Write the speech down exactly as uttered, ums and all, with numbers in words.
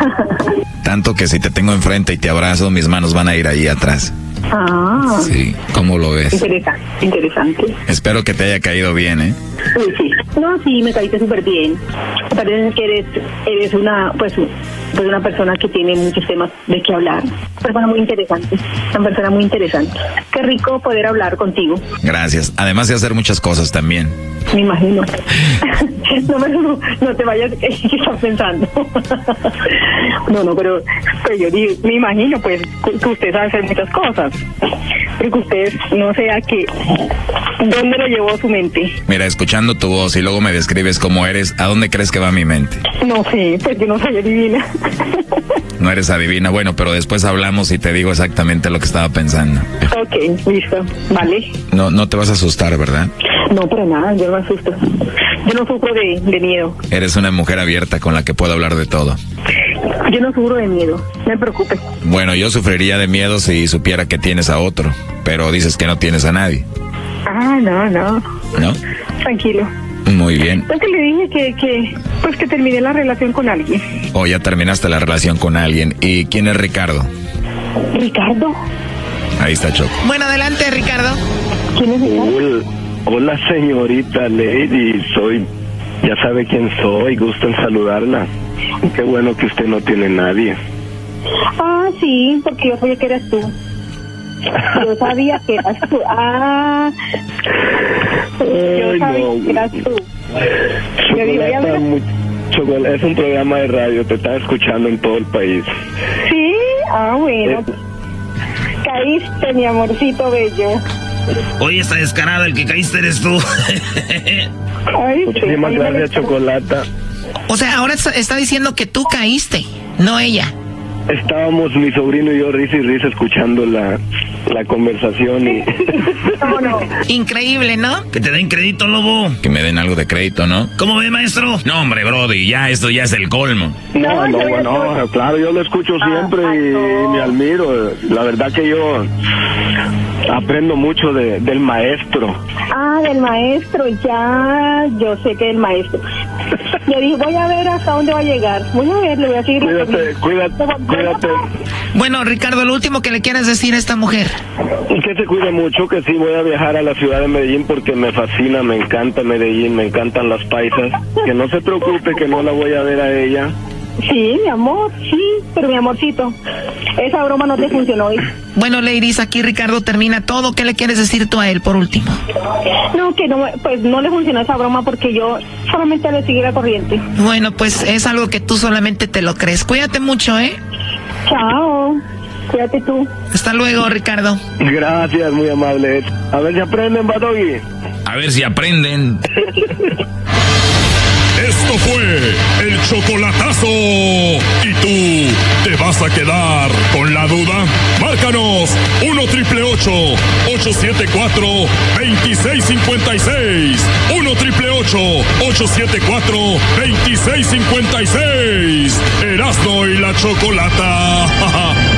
Tanto que si te tengo enfrente y te abrazo, mis manos van a ir ahí atrás. Ah. Sí, ¿cómo lo ves? Interesante, interesante. Espero que te haya caído bien, ¿eh? Sí, sí. No, sí, me caíste súper bien. Me parece que eres, eres una, pues, pues una persona que tiene muchos temas de qué hablar. Una persona muy interesante. Una persona muy interesante. Qué rico poder hablar contigo. Gracias. Además de hacer muchas cosas también. Me imagino. No, pero no, no te vayas, ¿qué estás pensando? No, no, pero, pero yo digo, me imagino, pues, que usted sabe hacer muchas cosas. Pero que usted no sea que, ¿dónde lo llevó su mente? Mira, escuchando tu voz y luego me describes cómo eres, ¿a dónde crees que va mi mente? No sé, pues yo no soy adivina. No eres adivina, bueno, pero después hablamos y te digo exactamente lo que estaba pensando. Ok, listo, vale. No, no te vas a asustar, ¿verdad? No, para nada, yo no me asusto. Yo no sufro de, de miedo. Eres una mujer abierta con la que puedo hablar de todo. Yo no sufro de miedo, no me preocupes. Bueno, yo sufriría de miedo si supiera que tienes a otro, pero dices que no tienes a nadie. Ah, no, no. ¿No? Tranquilo. Muy bien. Es que le dije que, que, pues que terminé la relación con alguien. O ya terminaste la relación con alguien. ¿Y quién es Ricardo? ¿Ricardo? Ahí está Choco. Bueno, adelante, Ricardo. ¿Quién es Ricardo? Hola, hola señorita Lady, soy, ya sabe quién soy, gusto en saludarla. Qué bueno que usted no tiene nadie. Ah, sí, porque yo sabía que eras tú. Yo sabía que eras tú. Ah, yo Ay, sabía no. que eras tú. Yo digo, ya Chocolata, verás. mu- Chocolata, es un programa de radio, te están escuchando en todo el país. Sí, ah, bueno. Eh. Caíste, mi amorcito bello. Oye, está descarado, el que caíste eres tú. Ay, Muchísimas sí, gracias, Chocolata. O sea, ahora está, está diciendo que tú caíste, no ella. Estábamos mi sobrino y yo risa y risa escuchando la, la conversación y... No, no. Increíble, ¿no? Que te den crédito, lobo. Que me den algo de crédito, ¿no? ¿Cómo ve, maestro? No, hombre, Brody, ya esto ya es el colmo. No, no, yo- no, claro, yo lo escucho siempre Ah, y no. me admiro. La verdad que yo aprendo mucho de, del maestro. Ah, del maestro, ya, yo sé que del maestro. Yo dije, voy a ver hasta dónde va a llegar. Voy a ver, le voy a seguir. Cuídate, cuídate, cuídate. Bueno, Ricardo, lo último que le quieras decir a esta mujer. Y que se cuide mucho, que sí voy a viajar a la ciudad de Medellín porque me fascina, me encanta Medellín, me encantan las paisas. Que no se preocupe, que no la voy a ver a ella. Sí, mi amor, sí, pero mi amorcito, esa broma no te funcionó hoy. Bueno, ladies, aquí Ricardo termina todo. ¿Qué le quieres decir tú a él por último? No, que no, pues no le funcionó esa broma porque yo solamente le seguí la corriente. Bueno, pues es algo que tú solamente te lo crees. Cuídate mucho, ¿eh? Chao, cuídate tú. Hasta luego, Ricardo. Gracias, muy amable. A ver si aprenden, Badogui. A ver si aprenden. Esto fue el chocolatazo. ¿Y tú te vas a quedar con la duda? Márcanos uno triple ocho, ocho siete cuatro, dos seis cinco seis. uno triple ocho, ocho siete cuatro, dos seis cinco seis. Erasmo y la Chocolata.